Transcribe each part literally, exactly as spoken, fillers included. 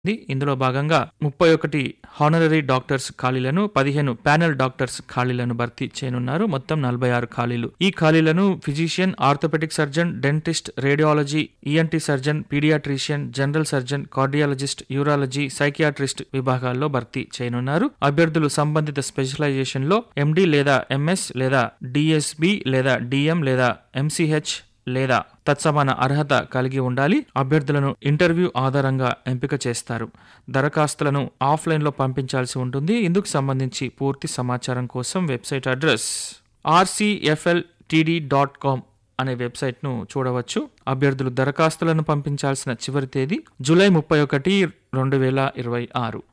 ఇందులో భాగంగా ముప్పై ఒకటి హానరరీ డాక్టర్స్ ఖాళీలను, పదిహేను ప్యానెల్ డాక్టర్స్ ఖాళీలను భర్తీ చేయనున్నారు. మొత్తం నలభై ఆరు ఖాళీలు. ఈ ఖాళీలను physician, orthopaedic surgeon, dentist, radiology, ENT surgeon, paediatrician, general surgeon, cardiologist, urology, psychiatrist విభాగాల్లో భర్తీ చేయనున్నారు. అభ్యర్థులు సంబంధిత స్పెషలైజేషన్ లో ఎండి లేదా ఎంఎస్ లేదా డిఎస్బి లేదా డిఎం లేదా ఎంసీహెచ్ లేదా తత్సమాన అర్హత కలిగి ఉండాలి. అభ్యర్థులను ఇంటర్వ్యూ ఆధారంగా ఎంపిక చేస్తారు. దరఖాస్తులను ఆఫ్లైన్లో పంపించాల్సి ఉంటుంది. ఇందుకు సంబంధించి పూర్తి సమాచారం కోసం website address RCFL TD dot com అనే వెబ్సైట్ను చూడవచ్చు. అభ్యర్థులు దరఖాస్తులను పంపించాల్సిన చివరి తేదీ జూలై ముప్పై ఒకటి రెండు వేల ఇరవై ఆరు.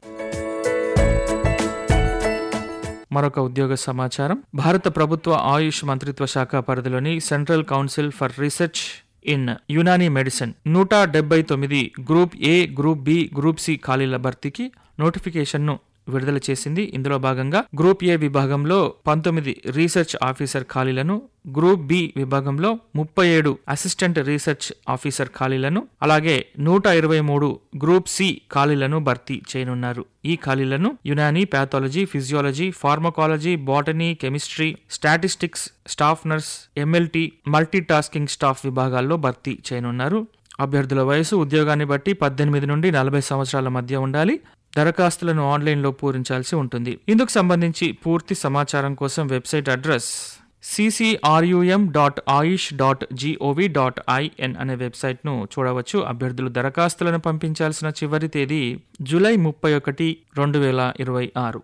మరొక ఉద్యోగ సమాచారం. భారత ప్రభుత్వ ఆయుష్ మంత్రిత్వ శాఖ పరిధిలోని central council for research in Unani medicine నూట డెబ్బై తొమ్మిది group A, group B, group C ఖాళీల భర్తీకి నోటిఫికేషన్ను విడుదల చేసింది. ఇందులో భాగంగా గ్రూప్ ఏ విభాగంలో పంతొమ్మిది రీసెర్చ్ ఆఫీసర్ ఖాళీలను, గ్రూప్ బి విభాగంలో ముప్పై ఏడు అసిస్టెంట్ రీసెర్చ్ ఆఫీసర్ ఖాళీలను, అలాగే నూట ఇరవై మూడు గ్రూప్ సి ఖాళీలను భర్తీ చేయనున్నారు. ఈ ఖాళీలను Unani, pathology, physiology, pharmacology, botany, chemistry, statistics, staff nurse, MLT, multi tasking staff విభాగాల్లో భర్తీ చేయనున్నారు. అభ్యర్థుల వయసు ఉద్యోగాన్ని బట్టి పద్దెనిమిది నుండి నలభై సంవత్సరాల మధ్య ఉండాలి. దరఖాస్తులను ఆన్లైన్లో పూరించాల్సి ఉంటుంది. ఇందుకు సంబంధించి పూర్తి సమాచారం కోసం website address CCRUM dot Ayush dot GOV dot IN అనే వెబ్సైట్ను చూడవచ్చు. అభ్యర్థులు దరఖాస్తులను పంపించాల్సిన చివరి తేదీ జూలై ముప్పై ఒకటి రెండు వేల ఇరవై ఆరు.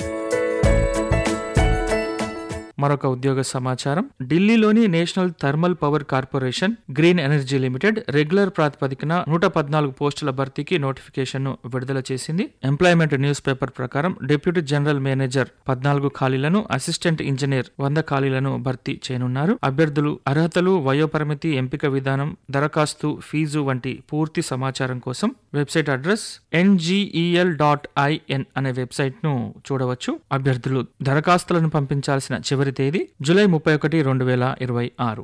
మరొక ఉద్యోగ సమాచారం. ఢిల్లీలోని national thermal power corporation green energy limited regular ప్రాతిపదికన నూట పద్నాలుగు పోస్టుల భర్తీకి నోటిఫికేషన్ ను విడుదల చేసింది. ఎంప్లాయ్మెంట్ న్యూస్ పేపర్ ప్రకారం డిప్యూటీ జనరల్ మేనేజర్ పద్నాలుగు ఖాళీలను, అసిస్టెంట్ ఇంజనీర్ వంద ఖాళీలను భర్తీ చేయనున్నారు. అభ్యర్థులు అర్హతలు, వయోపరిమితి, ఎంపిక విధానం, దరఖాస్తు ఫీజు వంటి పూర్తి సమాచారం కోసం website address NGEL dot IN అనే వెబ్సైట్ ను చూడవచ్చు. అభ్యర్థులు దరఖాస్తులను పంపించాల్సిన చివరి తేదీ జూలై ముప్పై ఒకటి రెండు వేల ఇరవై ఆరు.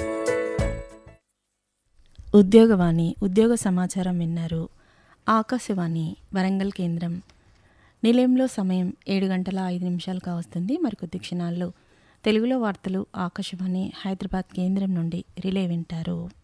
ఉద్యోగవాణి ఉద్యోగ సమాచారం విన్నారు. ఆకాశవాణి వరంగల్ కేంద్రం. నిలయంలో సమయం ఏడు గంటల ఐదు నిమిషాలు కావస్తుంది. మరికొద్ది క్షణాల్లో తెలుగులో వార్తలు ఆకాశవాణి హైదరాబాద్ కేంద్రం నుండి రిలే వింటారు.